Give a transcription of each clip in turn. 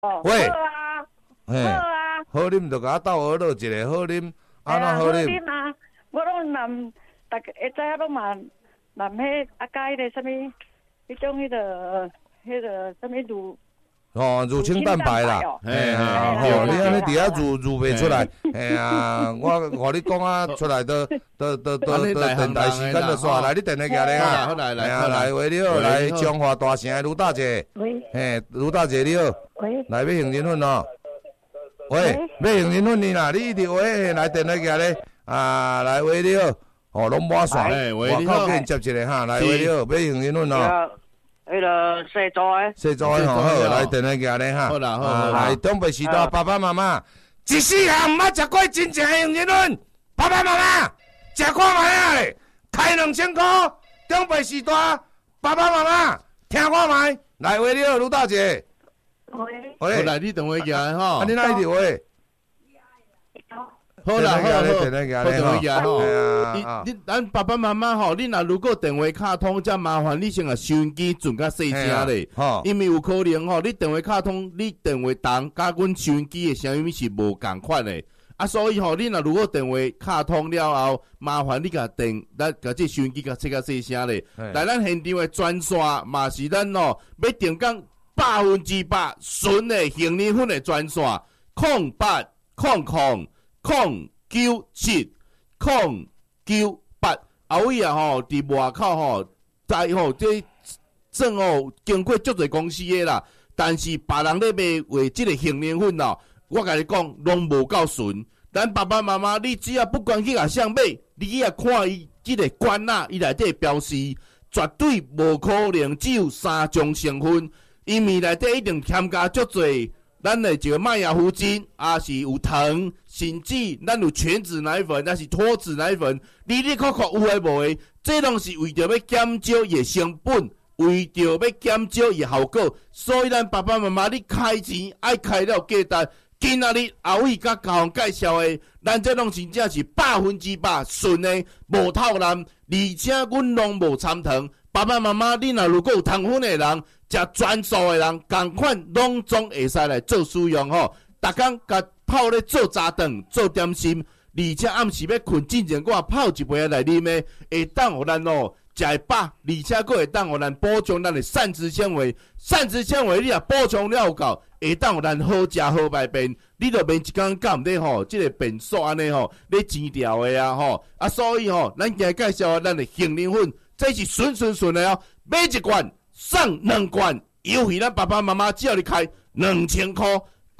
喂， 好啊， 嘿， 好啊， 好啉就甲我斗学落一个，好啉，安怎好好啉？ 啉啊！我拢南，大家会知影拢嘛南迄加迄个什么，迄种迄个什么乳。 乳清蛋白啦，嘿啊，吼，你安尼伫遐乳袂出来，嘿啊，我互你讲啊，出来都电台时间就煞来，你电话举咧啊， 好来来，喂你好，来中华大城的卢大姐， 喂， 嘿，卢大姐你好， 喂， 来要杏仁粉哦，喂，要杏仁粉你啦，你一直喂，来电话举咧，啊，来喂你好，哦，拢满线，我靠给你接一个哈，来喂你好，要杏仁粉哦。 迄个西座诶， 西座诶吼，好来电话举咧哈。 好啦好， 来中北时代爸爸妈妈，一世人毋捌食过真正诶杏仁粉，爸爸妈妈食看卖啊咧，开2000块，中北时代爸爸妈妈听看卖，来喂你好，卢大姐。 喂， 好来你电话举吼。 啊，你哪一直喂？ 好啦，好， 电话举吼。 你咱爸爸妈妈吼，你若如果电话卡通，则麻烦你先啊收音机转较细声咧，因为有可能吼，你电话卡通，你电话筒甲阮收音机的声音是无共款的。啊，所以吼，你若如果电话卡通了后，麻烦你甲咱甲这收音机甲切较细声咧。来，咱现场的专线嘛是咱要定讲100%纯的杏仁粉的专线0800097098。后尾啊吼，伫外口吼，在吼这正吼经过足侪公司的啦，但是别人咧卖为即个杏仁粉咯，我甲你讲，拢无够纯。咱爸爸妈妈，你只要不管去甲谁买，你去看伊即个罐仔，伊内底标示，绝对无可能只有3种成分，因为内底一定添加足侪。咱的这个麦芽糊精，啊是有糖，甚至咱有全脂奶粉，还是脱脂奶粉，里里扣扣有诶无诶，这拢是为着要减少伊成本，为着要减少伊效果，所以咱爸爸妈妈你开钱爱开了价单，今仔日后尾甲教人介绍诶，咱这拢真正是100%纯诶，无透蓝，而且阮拢无掺糖。爸爸妈妈，你若如果有糖分诶人，食专素诶人，共款拢总会使来做使用吼。逐工甲泡咧做早顿、做点心，而且暗时要困之前，我泡一杯来啉诶，会当互咱哦食会饱，而且佫会当互咱补充咱诶膳食纤维。膳食纤维你若补充了有够，会当互咱好食好排便。你著免一工到毋得吼，即个便所安尼吼，咧煎调诶啊吼。啊，所以吼，咱今日介绍咱诶杏仁粉。这是纯的哦，买一罐送2罐，优惠咱爸爸妈妈只要你开2000块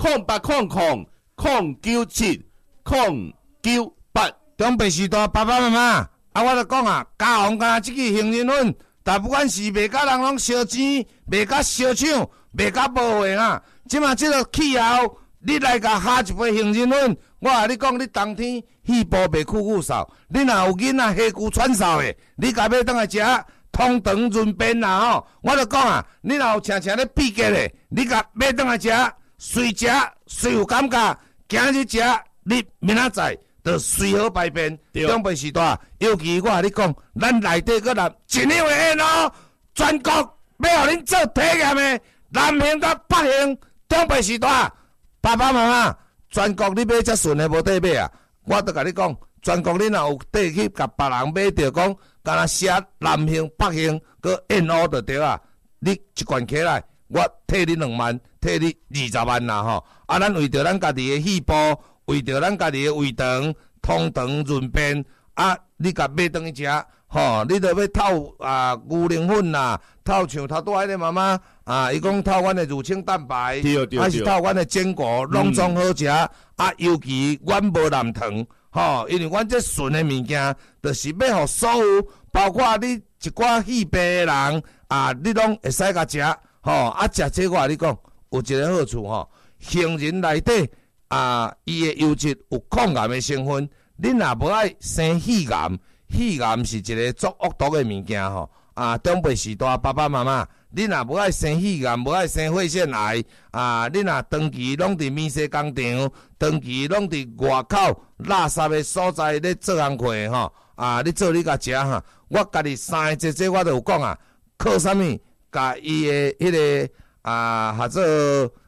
，0800097098。 中北时代爸爸妈妈，啊，我著讲啊，加红干即个杏仁粉，但不管是卖甲人拢烧钱，卖甲烧抢，卖甲无货啊。即马即个气候，你来甲下一杯杏仁粉，我甲你讲，你冬天肺部袂酷酷嗽，你若有囡仔下躯喘嗽的，你甲要当来食通肠润便啦吼。我著讲啊，你若有常常咧闭结的，你甲要当来食，随有感觉，今日食，你明仔载就随好排便。中北时代，尤其我甲你讲，咱内底佫来一两个人哦，全国要互恁做体验的，南行甲北行，中北时代，爸爸妈妈。全国你买遮顺的无得买啊！我都甲你讲，全国你若有得去甲别人买着讲，敢若写南行北行，佮燕乌就对啊！你一罐起来，我退你2万，退你20万啦吼！啊，咱为着咱家己的肺部，为着咱家己的胃肠通肠润便，啊，你甲买转去食，吼，你着要透牛奶粉啦，透像头拄迄个妈妈伊讲透阮的乳清蛋白，还是透阮的坚果，拢总好食。尤其阮无含糖，吼，因为阮这纯的物件，就是要互所有，包括你一寡肺病的人你拢会使甲食，吼。食这我甲你讲，有一个好处吼，杏仁内底伊的油脂有抗癌的成分，你若无爱生肺癌。肺癌是一个足恶毒的物件吼，中辈时代爸爸妈妈，你若无爱生肺癌，无爱生肺腺癌，你若长期拢伫面试工场，长期拢伫外口垃圾的所在咧做工课吼，你做你甲食哈，我家己3个姐我都有讲靠啥物，甲伊的迄个做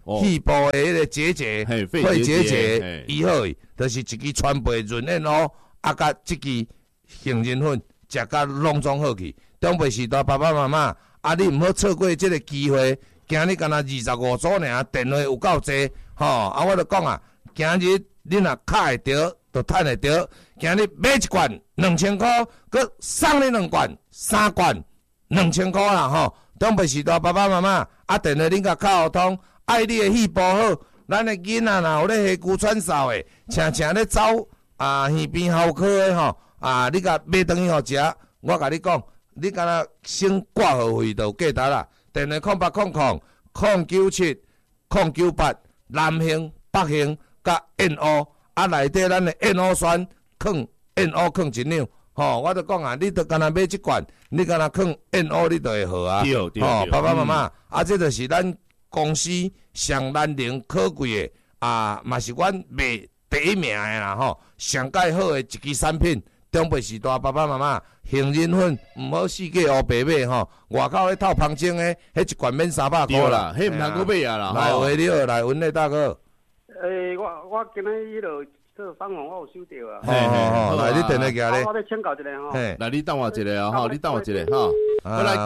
肺部的迄个结节、肺结节医好去，就是一支全部润燕乌，甲即支杏仁粉食甲拢总好去。中北时代爸爸妈妈，你毋好错过即个机会。今日敢若25组尔，电话有够济，我就讲今日你若卡会着，就趁会着。今日买一罐2000块，佮送你2罐、3罐2000块啦，中北时代爸爸妈妈，电话恁甲敲通，爱你的肺部好，咱的囡仔若有咧下骨喘嗽的，常咧走耳鼻喉科的你甲买顿去互食，我甲你讲，你敢若先挂号费就有价值啦。电话0800 097 098南杏、北杏甲燕乌，内底咱的燕乌酸放燕乌放一两，我就讲你就敢若买一罐，你敢若放燕乌你就会好啊。 对， 爸爸妈妈，这就是咱公司上难能可贵的嘛是阮卖第一名的啦上介好的一支产品。中北时代爸爸妈妈，杏仁粉毋好四价乌白买外口迄套芳精的，迄一罐免300块啦， 迄毋通搁买啊啦。 来话了，来阮内大哥。 我今日迄落做访问，我有收到啊。来，你电话寄咧。 我要请教一下来，你等我一下你等我一下我来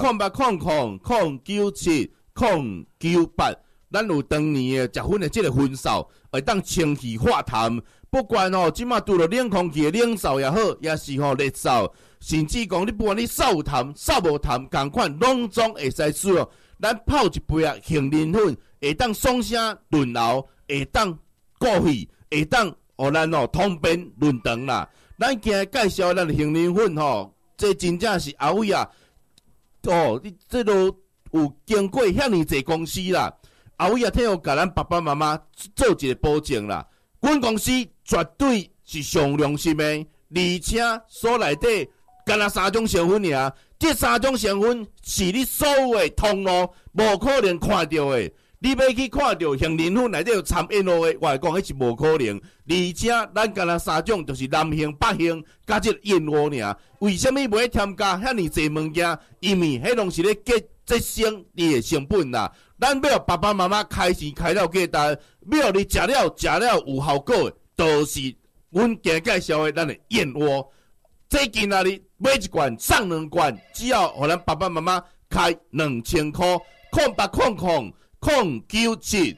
0800 097 咱有当年的食粉的即个分数，会当清气化痰。不管即马拄着冷空气的冷扫也好，也是热扫，甚至讲你不管你扫有痰、扫无痰，同款拢总会使使用。咱泡一杯杏仁粉，会当爽声润喉，会当过肺，会当互咱通便润肠啦。咱今日介绍咱的杏仁粉这真正是后尾你这都有经过遐尼济公司啦。后尾听我甲咱爸爸妈妈做一个保证啦，阮公司绝对是上良心的，而且所内底干那3种成分尔，这3种成分是你所有的通路无可能看到的。你要去看到杏仁粉内底有掺燕乌的，我来讲迄是无可能。而且咱干那3种就是南杏、北杏加这燕乌尔，为什么袂添加遐尼济物件？因为迄拢是咧节省你的成本啦。咱要爸爸妈妈开钱开了价值，要你食了有效果的，就是阮今介绍的咱的燕窝。这今仔日买一罐送2罐，只要互咱爸爸妈妈开2000块，0800 097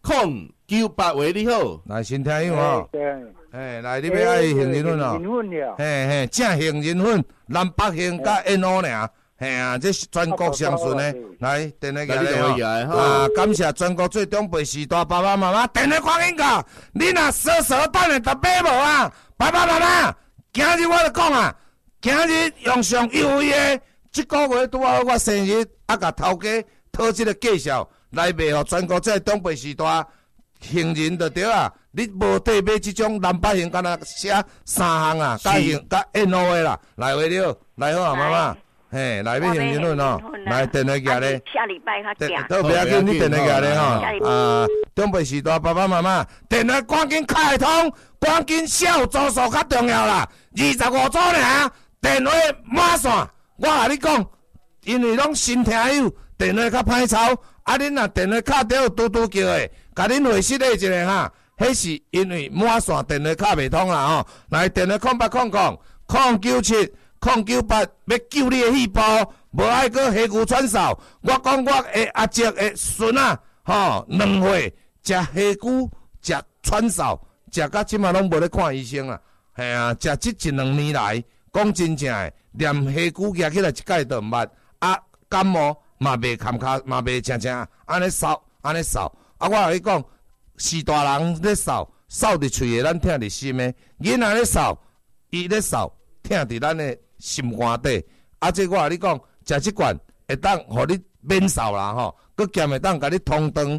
098为你好。 来，先听友来，你要爱杏仁粉正杏仁粉，南北杏甲燕乌尔。这是全国上顺的。来，电话寄来感谢全国最中北时代爸爸妈妈电话赶紧到，你若傻等下就买无啊！爸爸妈妈，今日我就讲今日用上优惠的，这个月拄好我生日，甲头家讨这个介绍来卖互全国最中北时代杏仁就对啊！你无得买这种南北杏，敢若写3项甲杏甲燕乌的啦，来话了，来好妈妈。来买杏仁粉来电话寄咧。 下礼拜他寄。 都不要紧，你电话寄咧中北时代爸爸妈妈电话赶紧开通，赶紧小组数较重要啦，25组尔，电话满线。我甲你讲，因为拢新听友，电话较歹抄，恁若电话卡着嘟嘟叫的，甲恁会失礼一下迄是因为满线电话卡袂通啦来电话0800 097 098要救你的肺部，无爱搁下骨喘嗽。我讲我的阿叔的孙2岁食下骨食喘嗽，食到即马拢无咧看医生啦。食这1-2年来，讲真正的，连下骨举起来一摆都毋捌，感冒嘛袂坎卡，嘛袂正安尼扫。我甲你讲，是大人咧扫伫喙的，咱听伫心的；囡仔咧扫，伊咧扫，听伫咱的心肝底。这我甲你讲，食即罐会当互你免扫啦佮兼会当甲你通肠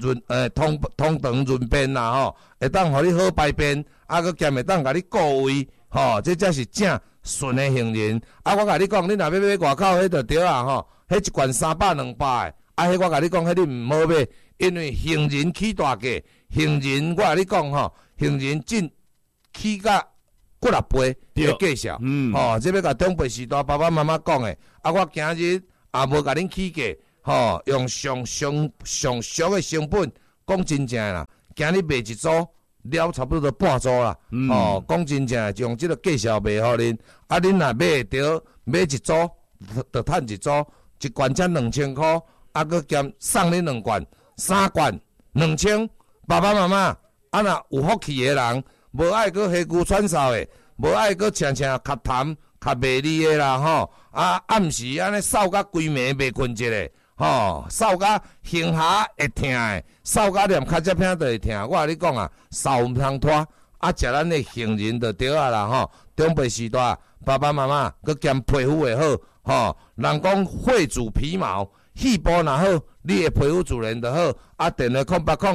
润便啦会当互你好排便，佮兼会当甲你固胃这才是正纯的杏仁。我甲你讲，你若要买外口迄就对啦迄一罐300、200的。迄我甲你讲，迄你毋好买，因为杏仁起大价，杏仁我甲你讲杏仁进起甲几6倍的介绍。这要甲中北时代爸爸妈妈讲的。我今日无甲恁起价，用上俗的成本， 讲真正的啦，今日卖一组了差不多半组啦。哦，讲真正的，用即个价钱卖互恁，啊，恁若买着买一组，着趁一组，一罐才2000块，啊，佮兼送恁2罐，3罐2000，爸爸妈妈，啊，若有福气的人，无爱佮黑牛喘哨的，无爱佮请较痰、较袂利的啦吼，啊，暗时安尼扫甲规暝袂困一个。吼，扫甲胸下会疼诶，扫甲连脚趾片都会疼。我甲你讲啊，扫毋通拖，啊，食咱诶杏仁就对啊啦吼。中辈时代，爸爸妈妈佮兼皮肤会好，吼。人讲血主皮毛，细胞若好，你诶皮肤自然就好。啊，电话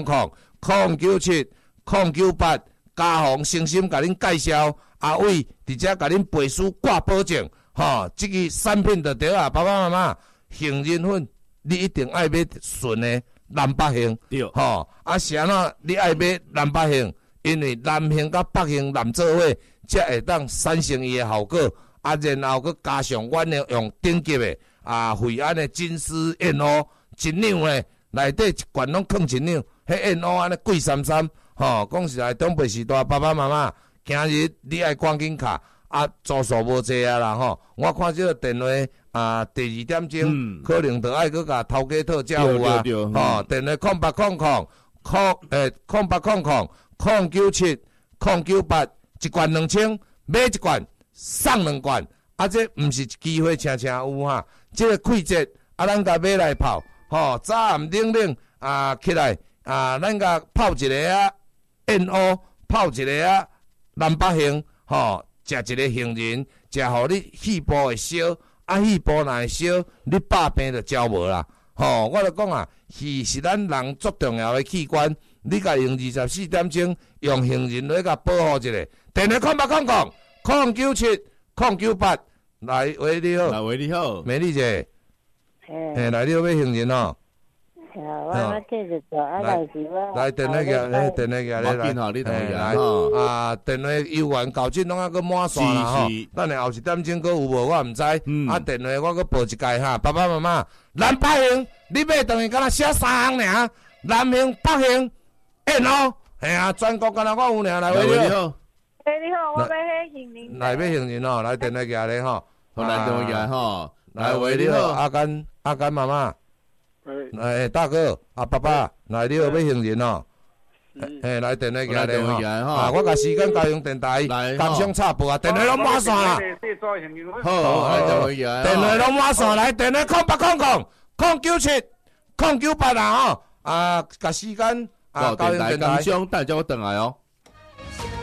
0800-097-098，嘉宏诚心甲恁介绍，阿伟直接甲恁背书挂保证，吼，即个产品就对啊，爸爸妈妈，杏仁粉。你一定爱买纯的蓝百杏，吼，啊是安怎？你爱买蓝百杏，因为蓝杏甲百杏蓝做伙，才会当产生伊的效果。啊，然后佮加上阮的用顶级的惠安的金丝燕鸥一两呢，内底一罐拢放一两，迄燕鸥安尼贵33，吼，讲实在，长辈时代爸爸妈妈，今日你爱赶紧卡。啊，组数无济啊啦吼！我看这个电话第2点钟，可能就爱佮甲头家讨价有啊，吼！电话0800-097-098，一罐2000，买一罐送2罐，啊，这毋是机会，常常有哈。这个季节啊，咱甲买来泡，吼，早暗冷冷起来咱甲泡一个燕鸥，泡一个蓝百杏，吼。食一个杏仁，食互你细胞会烧，细胞若会烧，你百病就招无啦。吼，我就讲啊，肺是咱人足重要的器官，你甲用24点钟用杏仁来甲保护一下。电话0800-097-098，来喂你好， 来喂你好， 美丽姐，来你好买杏仁哦。 我继续做， 来电话个，电话个， 来，你等下电话邮员到阵拢还佫满线啦吼，等下后1点钟佫有无我毋知，电话我佫报一届哈，爸爸妈妈，蓝百杏，你买等于敢若写3行尔，蓝杏、百杏、燕鸥，系啊，全国敢若我有尔，来喂你好， 你好，我买迄杏仁， 来买杏仁哦，来电话个咧吼， 来电话个吼， 来喂你好，阿甘妈妈。大哥，爸爸，来你好买杏仁哦。来电话来电话我甲时间交用电台，感伤插播啊，电话拢满线啦。 好，来电话电话拢满线，来电话0800-097-098啦吼。甲时间交用电台， 感伤，等下我转来哦。